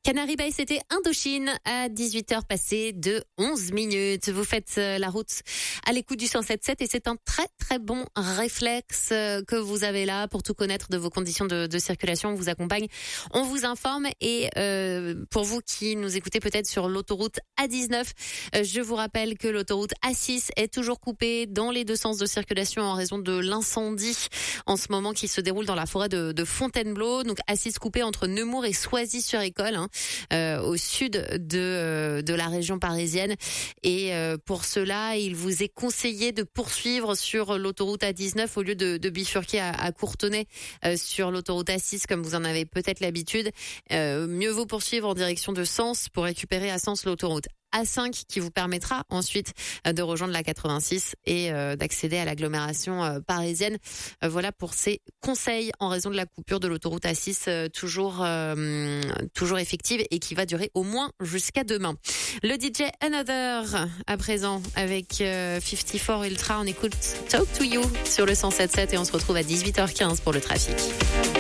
Canary Bay, c'était Indochine à 18h passées de 11 minutes. Vous faites la route à l'écoute du 107.7 et c'est un très très bon réflexe que vous avez là pour tout connaître de vos conditions de circulation. On vous accompagne, on vous informe et pour vous qui nous écoutez peut-être sur l'autoroute A19, je vous rappelle que l'autoroute A6 est toujours coupée dans les deux sens de circulation en raison de l'incendie en ce moment qui se déroule dans la forêt de Fontainebleau. Donc A6 coupée entre Nemours et Soisy-sur-École, au sud de la région parisienne. Et pour cela, il vous est conseillé de poursuivre sur l'autoroute A19 au lieu de bifurquer à Courtenay sur l'autoroute A6 comme vous en avez peut-être l'habitude. Mieux vaut poursuivre en direction de Sens pour récupérer à Sens l'autoroute A5 qui vous permettra ensuite de rejoindre la 86 et d'accéder à l'agglomération parisienne. Voilà pour ces conseils en raison de la coupure de l'autoroute A6 toujours effective et qui va durer au moins jusqu'à demain. Le DJ Another à présent avec 54 Ultra. On écoute Talk to You sur le 107.7 et on se retrouve à 18h15 pour le trafic.